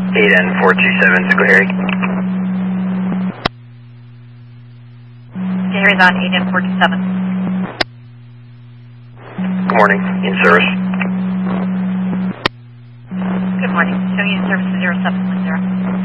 8N427, Schoharie. Schoharie's on 8N427. Good morning, in service. Good morning. Showing you in service to 0710.